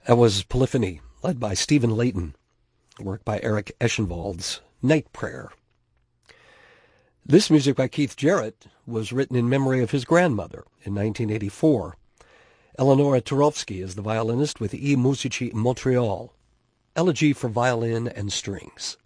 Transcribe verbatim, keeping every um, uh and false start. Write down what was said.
That was Polyphony, led by Stephen Layton, work by Eric Eschenwald's Night Prayer. This music by Keith Jarrett was written in memory of his grandmother in nineteen eighty-four. Eleonora Turovsky is the violinist with I Musici Montreal, Elegy for Violin and Strings.